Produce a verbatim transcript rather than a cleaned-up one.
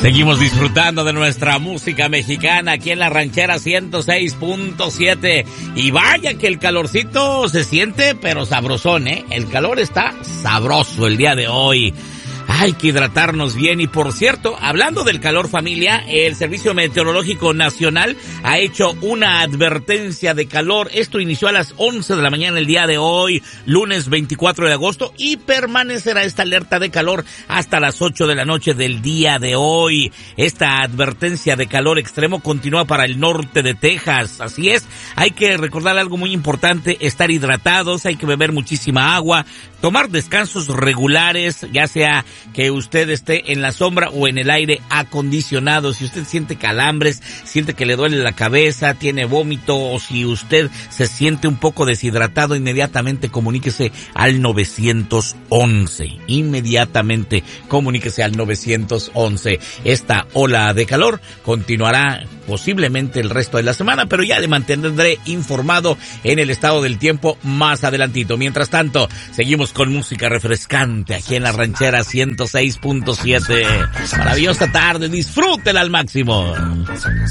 Seguimos disfrutando de nuestra música mexicana aquí en la Ranchera ciento seis punto siete. Y vaya que el calorcito se siente, pero sabrosón, ¿eh? El calor está sabroso el día de hoy. Hay que hidratarnos bien. Y por cierto, hablando del calor, familia, el Servicio Meteorológico Nacional ha hecho una advertencia de calor. Esto inició a las once de la mañana el día de hoy, lunes veinticuatro de agosto, y permanecerá esta alerta de calor hasta las ocho de la noche del día de hoy. Esta advertencia de calor extremo continúa para el norte de Texas. Así es, hay que recordar algo muy importante: estar hidratados, hay que beber muchísima agua, tomar descansos regulares, ya sea que usted esté en la sombra o en el aire acondicionado. Si usted siente calambres, siente que le duele la cabeza, tiene vómito, o si usted se siente un poco deshidratado, inmediatamente comuníquese al nueve once. Inmediatamente comuníquese al nueve once. Esta ola de calor continuará posiblemente el resto de la semana, pero ya le mantendré informado en el estado del tiempo más adelantito. Mientras tanto, seguimos con música refrescante aquí en la Ranchera ciento seis punto siete. Maravillosa tarde, disfrútela al máximo.